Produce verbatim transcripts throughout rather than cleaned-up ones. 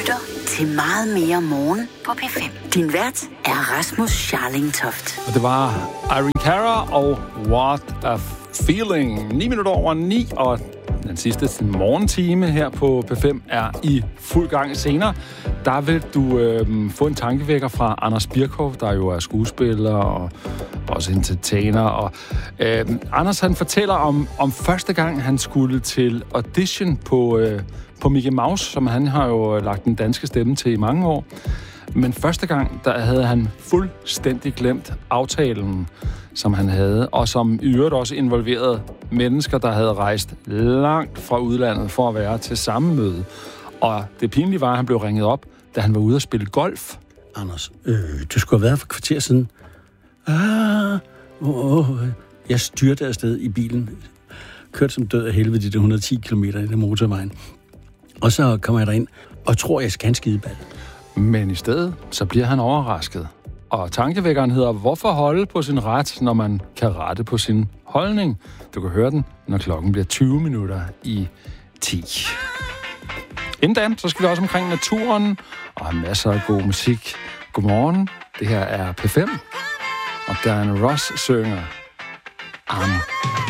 lytter til Meget mere morgen på P fem. Din vært er Rasmus Scharling-Toft. Og det var Irene Cara og What a Feeling. ni minutter over ni, og den sidste morgentime her på P fem er i fuld gang. Senere, der vil du øh, få en tankevækker fra Anders Birkhoff, der jo er skuespiller og også entertainer. Og, øh, Anders, han fortæller om, om første gang, han skulle til audition på, øh, på Mickey Mouse, som han har jo lagt den danske stemme til i mange år. Men første gang, der havde han fuldstændig glemt aftalen, som han havde, og som i øvrigt også involverede mennesker, der havde rejst langt fra udlandet for at være til samme møde. Og det pinlige var, at han blev ringet op, da han var ude at spille golf. Anders, øh, du skulle have været for kvarter siden. Ah, oh, oh. Jeg styrte afsted i bilen. Kørte som død af helvede de der et hundrede og ti kilometer i den motorvejen. Og så kommer jeg derind og tror, jeg skal have en skideball. Men i stedet, så bliver han overrasket. Og tankevækkeren hedder, hvorfor holde på sin ret, når man kan rette på sin holdning? Du kan høre den, når klokken bliver tyve minutter i ti. Inden da, så skal vi også omkring naturen og have masser af god musik. Godmorgen, det her er P fem, og Diana Ross synger I'm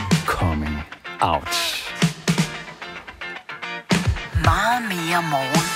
Coming Out. Meget mere morgen